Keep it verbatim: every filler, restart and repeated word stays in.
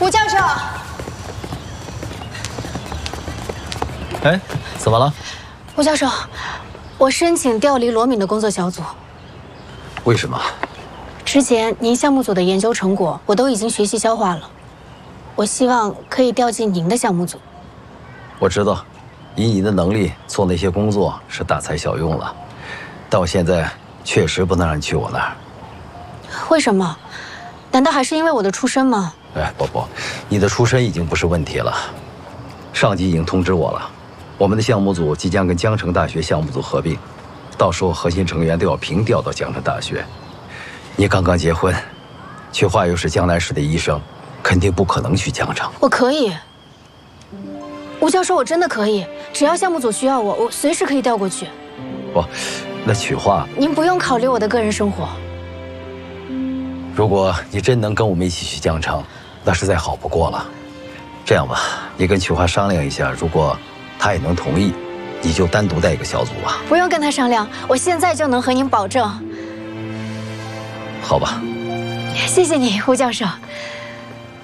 吴教授， 哎，怎么了？ 吴教授，我申请调离罗敏的工作小组。 为什么？ 之前您项目组的研究成果我都已经学习消化了，我希望可以调进您的项目组。 我知道，以你的能力做那些工作是大材小用了，但我现在确实不能让你去我那儿。 为什么？难道还是因为我的出身吗？ 哎，不不，你的出身已经不是问题了。上级已经通知我了，我们的项目组即将跟江城大学项目组合并，到时候核心成员都要平调到江城大学。你刚刚结婚，曲化又是江南市的医生，肯定不可能去江城。 我可以，吴教授，我真的可以，只要项目组需要我，我随时可以调过去。 不，那曲化， 您不用考虑我的个人生活。 如果你真能跟我们一起去江城，那是再好不过了。这样吧，你跟曲化商量一下，如果他也能同意，你就单独带一个小组吧。 不用跟他商量，我现在就能和您保证。 好吧， 谢谢你，吴教授。